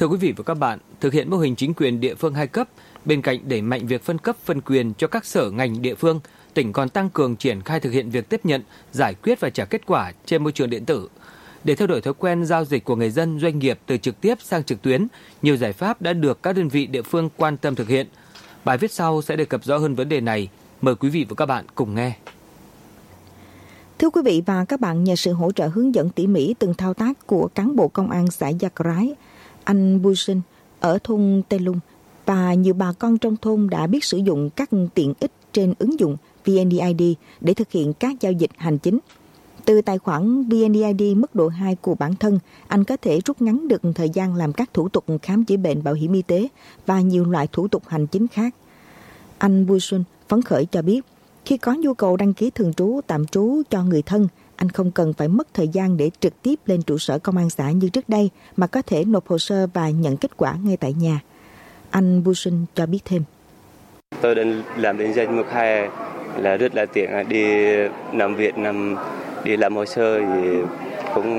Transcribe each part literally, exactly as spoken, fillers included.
Thưa quý vị và các bạn, thực hiện mô hình chính quyền địa phương hai cấp, bên cạnh đẩy mạnh việc phân cấp phân quyền cho các sở ngành địa phương, tỉnh còn tăng cường triển khai thực hiện việc tiếp nhận, giải quyết và trả kết quả trên môi trường điện tử. Để thay đổi thói quen giao dịch của người dân, doanh nghiệp từ trực tiếp sang trực tuyến, nhiều giải pháp đã được các đơn vị địa phương quan tâm thực hiện. Bài viết sau sẽ đề cập rõ hơn vấn đề này. Mời quý vị và các bạn cùng nghe. Thưa quý vị và các bạn, nhờ sự hỗ trợ hướng dẫn tỉ mỉ từng thao tác của cán bộ công an xã Gia Rái, anh Bùi Sinh ở thôn Tây Lung và nhiều bà con trong thôn đã biết sử dụng các tiện ích trên ứng dụng vê en đê i đê để thực hiện các giao dịch hành chính. Từ tài khoản vê en đê i đê mức độ hai của bản thân, anh có thể rút ngắn được thời gian làm các thủ tục khám chữa bệnh, bảo hiểm y tế và nhiều loại thủ tục hành chính khác. Anh Bùi Xuân phấn khởi cho biết, khi có nhu cầu đăng ký thường trú, tạm trú cho người thân, anh không cần phải mất thời gian để trực tiếp lên trụ sở công an xã như trước đây, mà có thể nộp hồ sơ và nhận kết quả ngay tại nhà. Anh Bùi Xuân cho biết thêm. Tôi đã làm định danh mục hai là rất là tiện, đi nằm viện, nằm đi làm hồ sơ thì cũng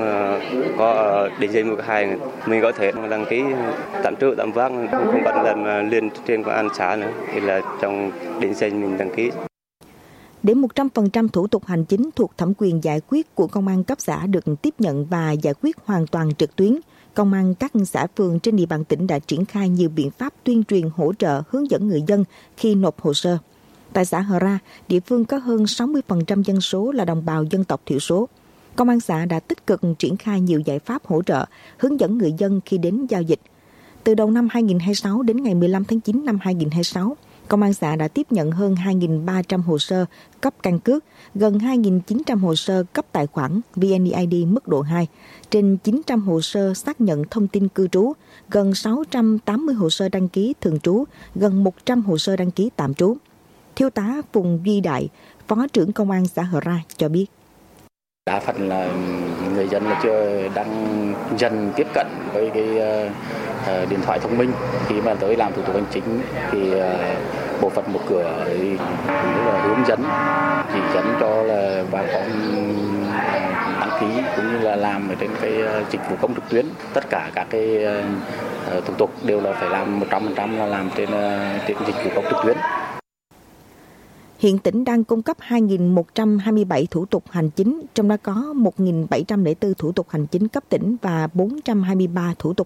có định danh mục hai, mình có thể đăng ký tạm trú, tạm vắng, không cần làm liên trên công an xã nữa, thì là trong định danh mình đăng ký. Để một trăm phần trăm thủ tục hành chính thuộc thẩm quyền giải quyết của công an cấp xã được tiếp nhận và giải quyết hoàn toàn trực tuyến, công an các xã phường trên địa bàn tỉnh đã triển khai nhiều biện pháp tuyên truyền, hỗ trợ, hướng dẫn người dân khi nộp hồ sơ. Tại xã Hờ Ra, địa phương có hơn sáu mươi phần trăm dân số là đồng bào dân tộc thiểu số. Công an xã đã tích cực triển khai nhiều giải pháp hỗ trợ, hướng dẫn người dân khi đến giao dịch. Từ đầu năm hai nghìn không trăm hai mươi sáu đến ngày mười lăm tháng chín năm hai nghìn không trăm hai mươi sáu, Công an xã đã tiếp nhận hơn hai nghìn ba trăm hồ sơ cấp căn cước, gần hai nghìn chín trăm hồ sơ cấp tài khoản vê en đê i đê mức độ hai, trên chín trăm hồ sơ xác nhận thông tin cư trú, gần sáu trăm tám mươi hồ sơ đăng ký thường trú, gần một trăm hồ sơ đăng ký tạm trú. Thiếu tá Phùng Duy Đại, Phó trưởng Công an xã Hờ Ra cho biết. Đa phần là người dân là chưa đang dần tiếp cận với cái uh, điện thoại thông minh. Khi mà tới làm thủ tục hành chính thì uh, bộ phận một cửa thì cũng là hướng dẫn, chỉ dẫn cho là bà con đăng ký cũng như là làm ở trên cái uh, dịch vụ công trực tuyến. Tất cả các cái uh, thủ tục đều là phải làm một trăm phần trăm là làm trên, uh, trên dịch vụ công trực tuyến. Hiện tỉnh đang cung cấp hai nghìn một trăm hai mươi bảy thủ tục hành chính, trong đó có một nghìn bảy trăm lẻ bốn thủ tục hành chính cấp tỉnh và bốn trăm hai mươi ba thủ tục